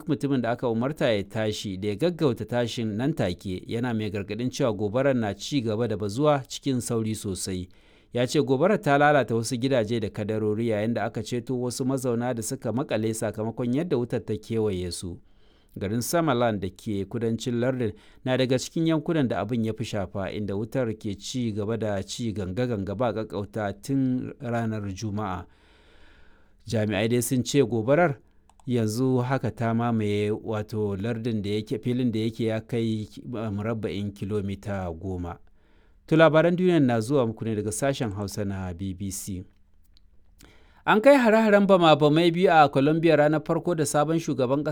duk mutumin da aka umarta ya tashi da ya gaggauta tashin nan take, yana mai gargaɗin cewa gobarar na ci gaba da bazuwa cikin sauri sosai. Ya ce gobarar ta lalata wasu gidaje da kadarori yayin da aka ceto wasu mazauna da suka makale sakamakon yadda wutar ta kewaye su. Garin Samaland da ke kudancin lardin na daga cikin yankunan da abin ya fi shafa, inda wutar ke ci gaba da ci ganga-ganga ba ƙaƙƙauta tun ranar Juma'a. Jami'ai dai sun ce gobarar yanzu haka ta mamaye wato lardin da yake filin da yake ya kai murabba'in kilomita 10. To labaran duniya na zuwa muku ne daga sashen Hausa na BBC. An kai hare-haren bama-bamai biyu a Colombia ranar farko da sabon shugaban ƙasa